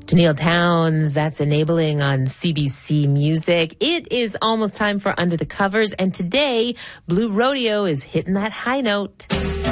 Tennille Townes, that's Enabling on CBC Music. It is almost time for Under the Covers, and today, Blue Rodeo is hitting that high note.